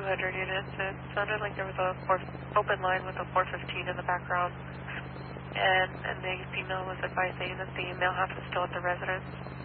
200 units. It sounded like there was a open line with a 415 in the background, and the female was advising that the male half is still at the residence.